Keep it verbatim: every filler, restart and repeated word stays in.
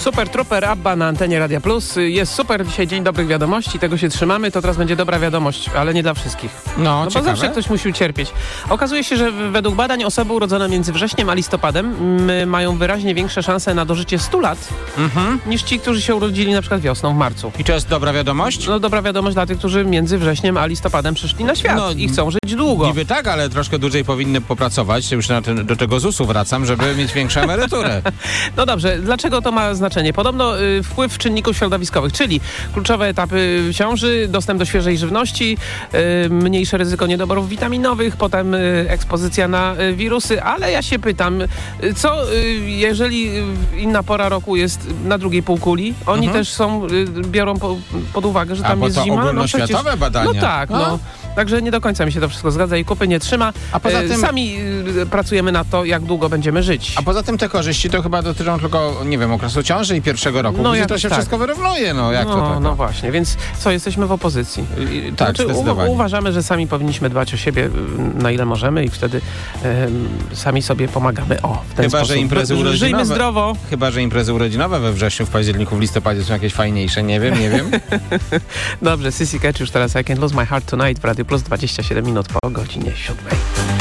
Super Trooper Abba na antenie Radia Plus. Jest super dzisiaj dzień dobrych wiadomości, tego się trzymamy, to teraz będzie dobra wiadomość, ale nie dla wszystkich. No, no ciekawe. bo zawsze ktoś musi ucierpieć. Okazuje się, że według badań osoby urodzone między wrześniem a listopadem m, mają wyraźnie większe szanse na dożycie stu lat Mhm. niż ci, którzy się urodzili na przykład wiosną, w marcu. I to jest dobra wiadomość? No dobra wiadomość dla tych, którzy między wrześniem a listopadem przyszli na świat No, i chcą żyć długo. Niby tak, ale troszkę dłużej powinny popracować. Już na ten, do tego zusu wracam, żeby mieć większą emeryturę. No dobrze, dlaczego to ma znaczenie? Podobno y, wpływ czynników środowiskowych, czyli kluczowe etapy ciąży, dostęp do świeżej żywności, y, mniejsze ryzyko niedoborów witaminowych, potem y, ekspozycja na y, wirusy, ale ja się pytam, y, co y, jeżeli y, inna pora roku jest na drugiej półkuli, oni Mhm. też są, y, biorą po, pod uwagę, że A, tam bo jest to zima. ogólnoświatowe no przecież, badania. No tak, A? no. Także nie do końca mi się to wszystko zgadza i kupy nie trzyma. A poza Y, tym- Sami y, pracujemy nad to, jak długo będziemy żyć. A poza tym te korzyści to chyba dotyczą tylko, nie wiem, okresu ciąży i pierwszego roku. No, Gdzie to jakoś się tak. wszystko wyrównuje, no jak no, to tak? no właśnie, więc co, jesteśmy w opozycji. I- tak, Znaczy, zdecydowanie. u, uważamy, że sami powinniśmy dbać o siebie, y, na ile możemy i wtedy em, sami sobie pomagamy. O, w ten Chyba, sposób. że imprezy Żyjmy urodzinowe- zdrowo. Chyba, że imprezy urodzinowe we wrześniu, w październiku, w listopadzie są jakieś fajniejsze, nie wiem, nie wiem. Dobrze, Sissy Catch już teraz I Can't Lose My Heart Tonight w Radio Plus, dwadzieścia siedem minut po godzinie siódmej.